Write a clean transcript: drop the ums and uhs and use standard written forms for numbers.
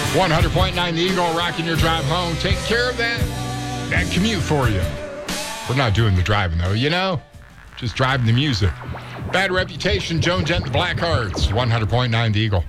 100.9 The Eagle, rocking your drive home. Take care of that commute for you. We're not doing the driving, though, Just driving the music. Bad Reputation, Joan Jett, the Blackhearts. 100.9 The Eagle.